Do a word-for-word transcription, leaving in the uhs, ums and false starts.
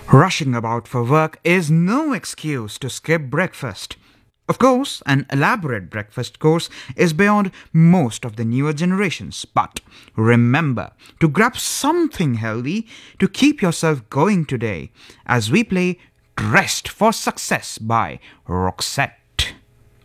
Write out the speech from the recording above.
Rushing about for work is no excuse to skip breakfast. Of course, an elaborate breakfast course is beyond most of the newer generations, but remember to grab something healthy to keep yourself going today as we play Dressed for Success by Roxette.